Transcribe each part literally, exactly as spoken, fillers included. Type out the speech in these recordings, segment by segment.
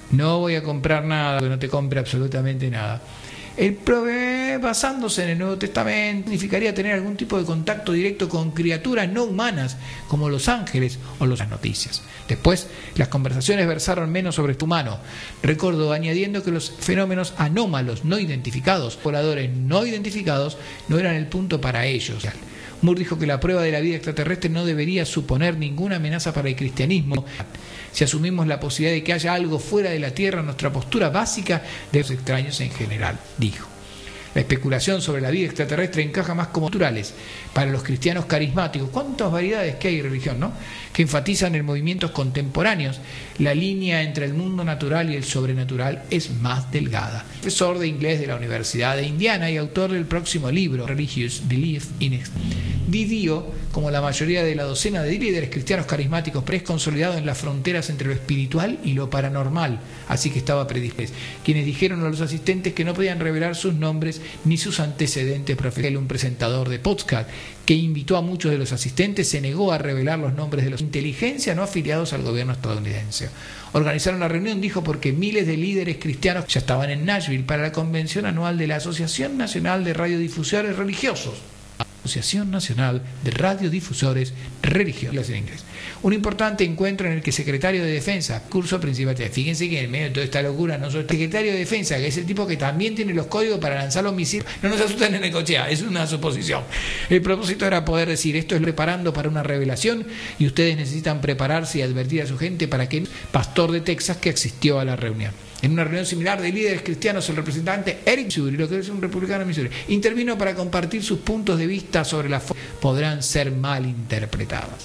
No voy a comprar nada, que no te compre absolutamente nada. El prove, basándose en el Nuevo Testamento, significaría tener algún tipo de contacto directo con criaturas no humanas, como los ángeles o las noticias. Después, las conversaciones versaron menos sobre tu humano. Recordó añadiendo que los fenómenos anómalos no identificados, voladores no identificados, no eran el punto para ellos. Moore dijo que la prueba de la vida extraterrestre no debería suponer ninguna amenaza para el cristianismo. Si asumimos la posibilidad de que haya algo fuera de la Tierra, nuestra postura básica de los extraños en general, dijo. La especulación sobre la vida extraterrestre encaja más como naturales para los cristianos carismáticos. ¿Cuántas variedades que hay de religión, no? Que enfatizan en movimientos contemporáneos. La línea entre el mundo natural y el sobrenatural es más delgada. Profesor de inglés de la Universidad de Indiana y autor del próximo libro, Religious Belief in Ex. Didio, como la mayoría de la docena de líderes cristianos carismáticos, preconsolidado en las fronteras entre lo espiritual y lo paranormal, así que estaba predispuesto. Quienes dijeron a los asistentes que no podían revelar sus nombres ni sus antecedentes profesionales. Un presentador de podcast que invitó a muchos de los asistentes se negó a revelar los nombres de los inteligencia no afiliados al gobierno estadounidense. Organizaron la reunión, dijo, porque miles de líderes cristianos ya estaban en Nashville para la convención anual de la Asociación Nacional de Radiodifusores Religiosos. Asociación Nacional de Radiodifusores Religiosos en inglés. Un importante encuentro en el que el secretario de Defensa, curso principal, fíjense que en medio de toda esta locura, no soy el secretario de Defensa, que es el tipo que también tiene los códigos para lanzar los misiles, no nos asusten en Necochea, es una suposición. El propósito era poder decir, esto es preparando para una revelación y ustedes necesitan prepararse y advertir a su gente para que el pastor de Texas que asistió a la reunión. En una reunión similar de líderes cristianos, el representante Eric Missouri, lo que es un republicano de Missouri, intervino para compartir sus puntos de vista sobre las formas que podrán ser mal interpretadas.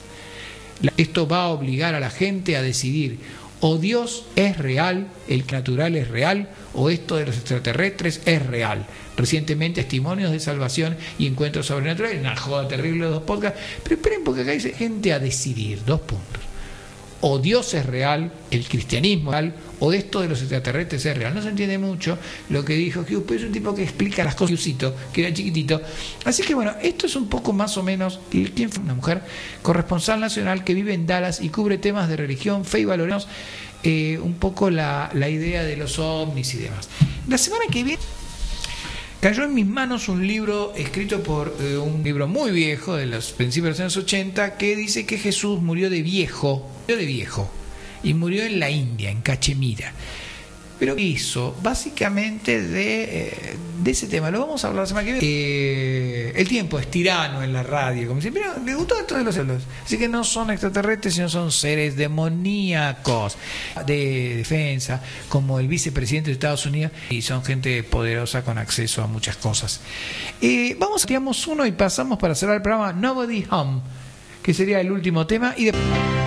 Esto va a obligar a la gente a decidir, o Dios es real, el natural es real, o esto de los extraterrestres es real. Recientemente, testimonios de salvación y encuentros sobrenaturales, una joda terrible de dos podcasts, pero esperen porque acá dice gente a decidir, dos puntos. O Dios es real, el cristianismo es real, o esto de los extraterrestres es real. No se entiende mucho lo que dijo Hughes, pero es un tipo que explica las cosas, que era chiquitito. Así que bueno, esto es un poco más o menos, ¿quién fue? Una mujer corresponsal nacional que vive en Dallas y cubre temas de religión, fe y valores, eh, un poco la, la idea de los ovnis y demás. La semana que viene cayó en mis manos un libro escrito por eh, un libro muy viejo, de los principios de los años ochenta, que dice que Jesús murió de viejo, murió de viejo, y murió en la India, en Cachemira. Pero hizo básicamente de, eh, de ese tema. Lo vamos a hablar la semana que viene. Eh, el tiempo es tirano en la radio, como siempre. Pero le gustó esto de los celos. Así que no son extraterrestres, sino son seres demoníacos de defensa, como el vicepresidente de Estados Unidos, y son gente poderosa con acceso a muchas cosas. Eh, vamos, tiramos uno y pasamos para cerrar el programa Nobody Home, que sería el último tema. Y después